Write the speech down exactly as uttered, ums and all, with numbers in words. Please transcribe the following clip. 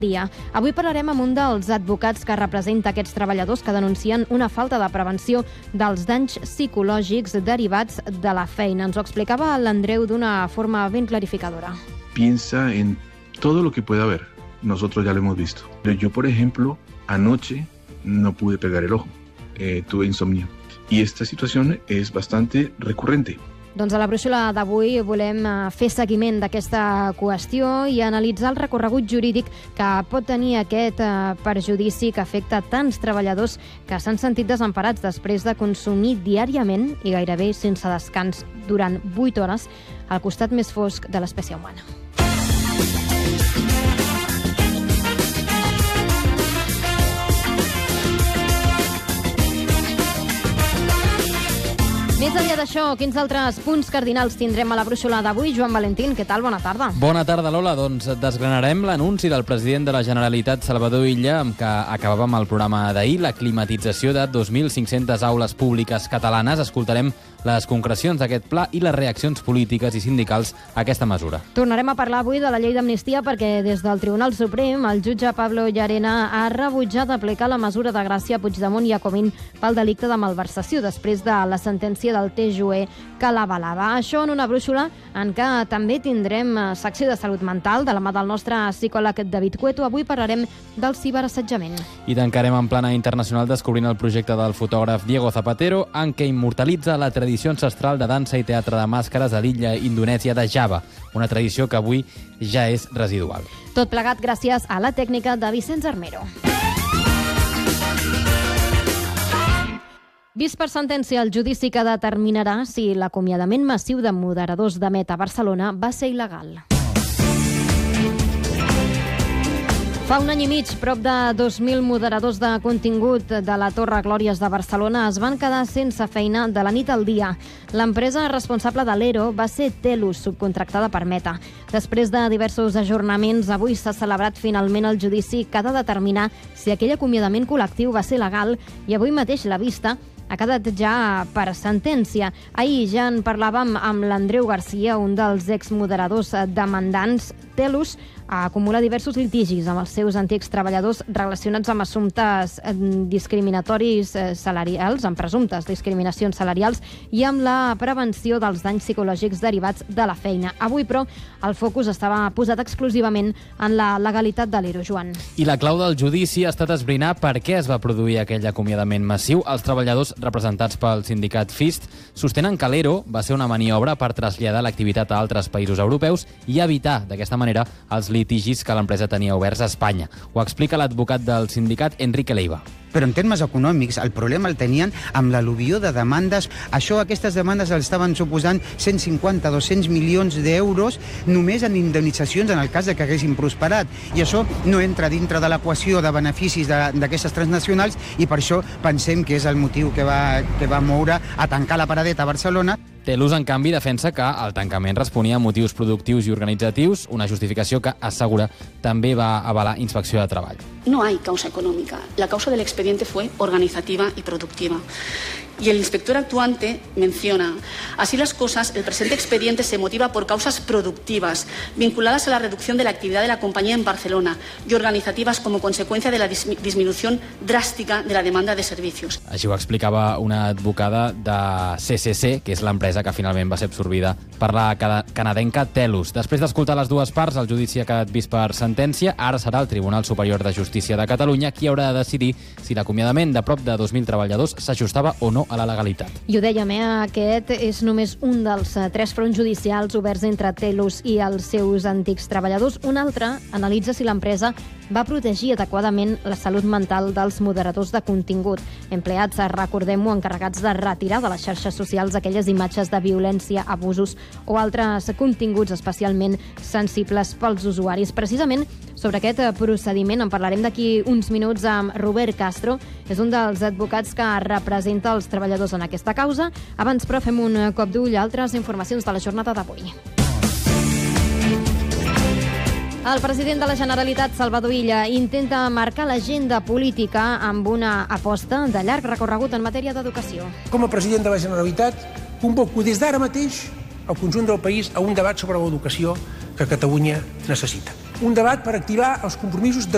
dia. Avui parlarem amb un dels advocats que representa aquests treballadors que denuncien una falta de prevenció dels danys psicològics derivats de la feina. Ens ho explicava l'Andreu d'una forma ben clarificadora. Piensa en todo lo que pueda haber. Nosotros ya lo hemos visto. Yo, por ejemplo, anoche no pude pegar el ojo. Eh, tuve insomnio. Y esta situación es bastante recurrente. Doncs a la brúixola d'avui volem fer seguiment d'aquesta qüestió i analitzar el recorregut jurídic que pot tenir aquest perjudici que afecta tants treballadors que s'han sentit desemparats després de consumir diàriament i gairebé sense descans durant vuit hores al costat més fosc de l'espècie humana. Més enllà d'això, quins altres punts cardinals tindrem a la brúixola d'avui? Joan Valentín, què tal? Bona tarda. Bona tarda, Lola. Doncs desgranarem l'anunci del president de la Generalitat, Salvador Illa, amb què acabàvem el programa d'ahir, la climatització de dos mil cinc-centes aules públiques catalanes. Escoltarem les concrecions d'aquest pla i les reaccions polítiques i sindicals a aquesta mesura. Tornarem a parlar avui de la llei d'amnistia perquè des del Tribunal Suprem el jutge Pablo Llarena ha rebutjat aplicar la mesura de gràcia a Puigdemont i a Comín pel delicte de malversació després de la sentència del T J U E que l'avalava. Això en una brúixola en què també tindrem secció de salut mental de la mà del nostre psicòleg David Cueto. Avui parlarem del ciberassetjament. I tancarem en plana internacional descobrint el projecte del fotògraf Diego Zapatero en què immortalitza la tradició ancestral de dansa i teatre de màscares a l'illa indonèsia de Java, una tradició que avui ja és residual. Tot plegat gràcies a la tècnica de Vicenç Armero. Vist per sentència el judici que determinarà si l'acomiadament massiu de moderadors de Meta a Barcelona va ser il·legal. Fa un any i mig, prop de dos mil moderadors de contingut de la Torre Glòries de Barcelona es van quedar sense feina de la nit al dia. L'empresa responsable de l'E R O va ser Telus, subcontractada per Meta. Després de diversos ajornaments, avui s'ha celebrat finalment el judici que ha de determinar si aquell acomiadament col·lectiu va ser legal i avui mateix la vista ha quedat ja per sentència. Ahir ja en parlàvem amb l'Andreu Garcia, un dels exmoderadors demandants. Telus acumula diversos litigis amb els seus antics treballadors relacionats amb assumptes discriminatoris salarials, amb presumptes discriminacions salarials i amb la prevenció dels danys psicològics derivats de la feina. Avui, però, el focus estava posat exclusivament en la legalitat de l'E R O, Joan. I la clau del judici ha estat esbrinar per què es va produir aquell acomiadament massiu. Els treballadors representats pel sindicat FIST sostenen que l'E R O va ser una maniobra per traslladar l'activitat a altres països europeus i evitar, d'aquesta manera, els litigis que l'empresa tenia oberts a Espanya. Ho explica l'advocat del sindicat, Enrique Leiva. Però en termes econòmics, el problema el tenien amb l'al·luvió de demandes. Això, aquestes demandes els estaven suposant cent cinquanta a dos-cents milions d'euros només en indemnitzacions en el cas de que haguessin prosperat. I això no entra dintre de l'equació de beneficis d'aquestes transnacionals i per això pensem que és el motiu que va, que va moure a tancar la paradeta a Barcelona. Telus, en canvi, defensa que el tancament responia a motius productius i organitzatius, una justificació que assegura també va avalar Inspecció de Treball. No hay causa económica. La causa del expediente fue organizativa y productiva. Y el inspector actuante menciona, así las cosas, el presente expediente se motiva por causas productivas, vinculadas a la reducción de la actividad de la compañía en Barcelona y organizativas como consecuencia de la disminución drástica de la demanda de servicios. Així ho explicava una advocada de C C C, que és l'empresa que finalment va ser absorbida per la canadenca Telus. Després d'escoltar les dues parts, el judici ha quedat vist per sentència. Ara serà el Tribunal Superior de Justícia de Catalunya qui haurà de decidir si l'acomiadament de prop de dos mil treballadors s'ajustava o no a la legalitat. I ho dèiem, eh? Aquest és només un dels tres fronts judicials oberts entre Telus i els seus antics treballadors. Un altre analitza si l'empresa va protegir adequadament la salut mental dels moderadors de contingut. Empleats, recordem-ho, encarregats de retirar de les xarxes socials aquelles imatges de violència, abusos o altres continguts especialment sensibles pels usuaris. Precisament sobre aquest procediment en parlarem d'aquí uns minuts amb Robert Castro. És un dels advocats que representa els treballadors en aquesta causa. Abans, però, fem un cop d'ull a altres informacions de la jornada d'avui. El president de la Generalitat, Salvador Illa, intenta marcar l'agenda política amb una aposta de llarg recorregut en matèria d'educació. Com a president de la Generalitat, convoco des d'ara mateix el conjunt del país a un debat sobre l'educació que Catalunya necessita. Un debat per activar els compromisos de